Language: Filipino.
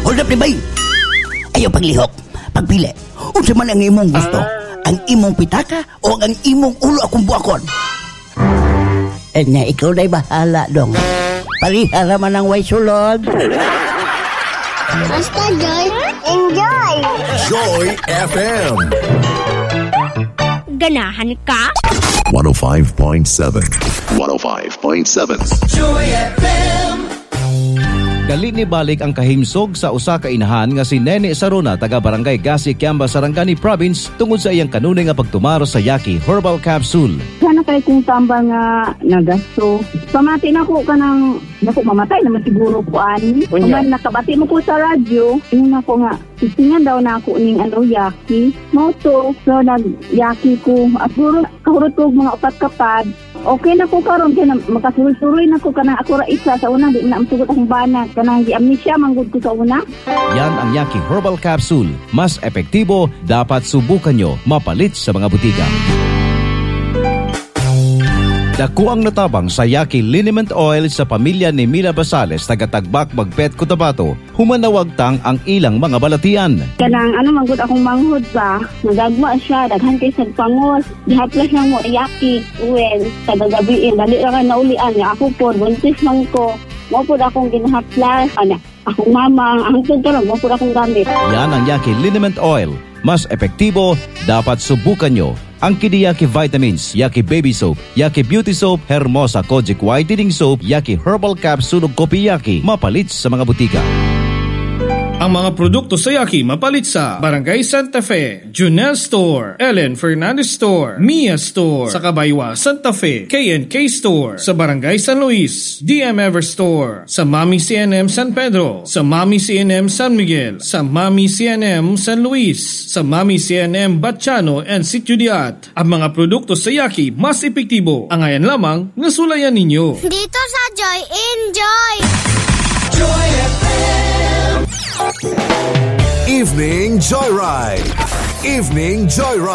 Hold up, Libay. Ayaw paglihok. Pagpili. Unsa man ang imong gusto? Ang imong pitaka o ang imong ulo akong buakon? Na ikaw na'y bahala dong. Parihara man ang way sulod. Basta Joy, enjoy! Joy FM. Ganahan ka? 105.7. 105.7. Joy FM. Gali ni balik ang kahimsog sa usa ka inahan nga si Nene Saruna taga Barangay Gasi, Kiamba, Sarangani Province tungod sa iyang kanunay nga pagtumaro sa Yaki Herbal Capsule. Sana kay kung tamba nga nagasto. Pamati na ko kanang nako mamatay naman siguro ko ani. Kuman nakabati mo ko sa radyo, ina ko nga titingan daw na ako ning Yaki. Moto so nag-Yaki ko. At siguro kahurot ko mga upat kapad. Okay na ko karon kay makasuloy na ko kanang ako ra isa sa una di na amsugot akong banat kanang di amnesia manggod ko sa una. Yan ang Yaki Herbal Capsule. Mas epektibo, dapat subukan nyo. Mapalit sa mga butika. Dako ang natabang sa Yaki Liniment Oil sa pamilya ni Mila Basales taga-Tagbak, Bagpet, Cotabato. Humanawagtang ang ilang mga balatian. Kanang manggod akong manghod ba, nagagma siya, daghan kay sagpangos, gihaplas lang mo Yaki, well, tagagabiin, dali ra ka naulian, nga ako po, buntis man ko, mo po akong ginahaplas, akong mama, ang karon mo po akong gamit. Yan ang Yaki Liniment Oil. Mas epektibo, dapat subukan nyo. Ang Kidi Yaki Vitamins, Yaki Baby Soap, Yaki Beauty Soap, Hermosa Kojic Whitening Soap, Yaki Herbal Capsule ug Kopi Yaki, mapalit sa mga butika. Ang mga produkto sa Yaki mapalit sa Barangay Santa Fe, Junel Store, Ellen Fernandez Store, Mia Store, sa Kabaywa, Santa Fe, K&K Store, sa Barangay San Luis, DM Ever Store, sa Mami CNM San Pedro, sa Mami CNM San Miguel, sa Mami CNM San Luis, sa Mami CNM Batchano and Sitio Diat. Ang mga produkto sa Yaki mas epektibo. Ang ayan lamang nasulayan ninyo. Dito sa Joy, enjoy! Joy FM. Evening Joyride. Evening Joyride.